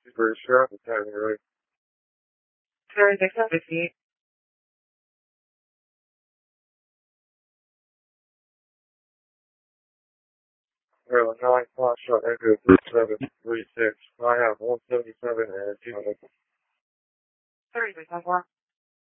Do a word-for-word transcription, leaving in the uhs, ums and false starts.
Super sure of the timing, really. Sorry, six fifty. Well, nine Fox shot Echo three seven three six. I have one seventy seven and two hundred. Sorry, six four.